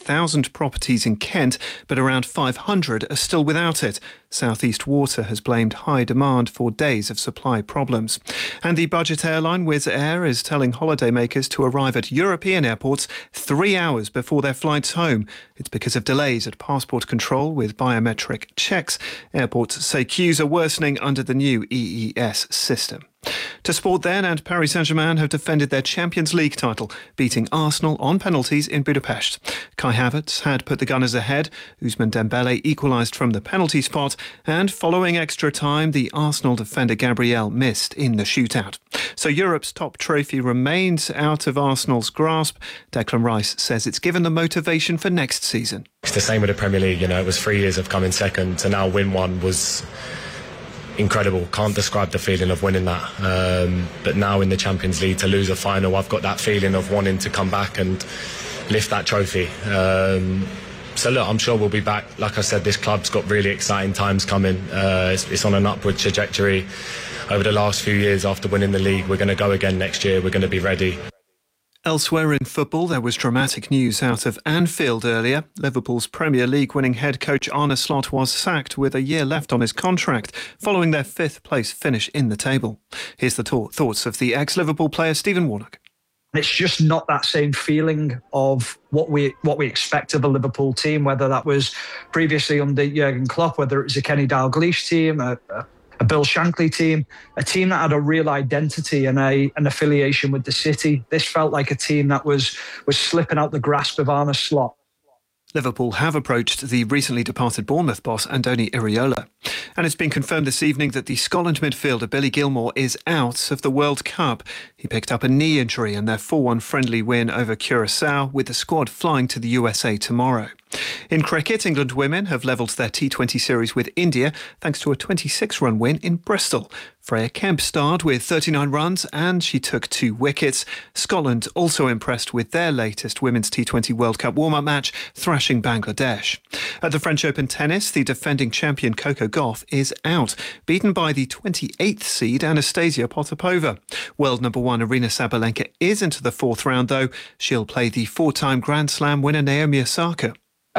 8,000 properties in Kent, but around 500 are still without it. South East Water has blamed high demand for days of supply problems. And the budget airline Wizz Air is telling holidaymakers to arrive at European airports 3 hours before their flights home. It's because of delays at passport control with biometric checks. Airports say queues are worsening under the new EES system. To sport then, and Paris Saint-Germain have defended their Champions League title, beating Arsenal on penalties in Budapest. Kai Havertz had put the Gunners ahead. Ousmane Dembele equalised from the penalty spot, and following extra time, the Arsenal defender Gabriel missed in the shootout. So Europe's top trophy remains out of Arsenal's grasp. Declan Rice says it's given them motivation for next season. It's the same with the Premier League. It was 3 years of coming second to now win one was incredible. Can't describe the feeling of winning that. But now in the Champions League, to lose a final, I've got that feeling of wanting to come back and lift that trophy. So look, I'm sure we'll be back. Like I said, this club's got really exciting times coming. It's on an upward trajectory. Over the last few years after winning the league, we're going to go again next year. We're going to be ready. Elsewhere in football, there was dramatic news out of Anfield earlier. Liverpool's Premier League winning head coach Arne Slot was sacked with a year left on his contract, following their fifth place finish in the table. Here's the thoughts of the ex-Liverpool player Stephen Warnock. It's just not that same feeling of what we expect of a Liverpool team, whether that was previously under Jurgen Klopp, whether it was a Kenny Dalglish team, a Bill Shankly team, a team that had a real identity and an affiliation with the city. This felt like a team that was slipping out the grasp of Arne Slot. Liverpool have approached the recently departed Bournemouth boss Andoni Iraola. And it's been confirmed this evening that the Scotland midfielder Billy Gilmour is out of the World Cup. He picked up a knee injury in their 4-1 friendly win over Curaçao, with the squad flying to the USA tomorrow. In cricket, England women have levelled their T20 series with India thanks to a 26-run win in Bristol. Freya Kemp starred with 39 runs and she took 2 wickets. Scotland also impressed with their latest Women's T20 World Cup warm-up match, thrashing Bangladesh. At the French Open tennis, the defending champion Coco Gauff is out, beaten by the 28th seed Anastasia Potapova. World number 1 Aryna Sabalenka is into the 4th round though. She'll play the 4-time Grand Slam winner Naomi Osaka.